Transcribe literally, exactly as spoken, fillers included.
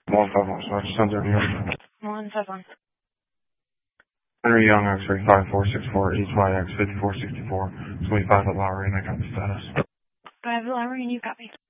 one five one, sorry, Sons of New York. one five one. Henry Young, X-ray five four six four, H Y X fifty-four sixty-four, twenty-five at Lowry, and I got the status. five Lowry, and you copy.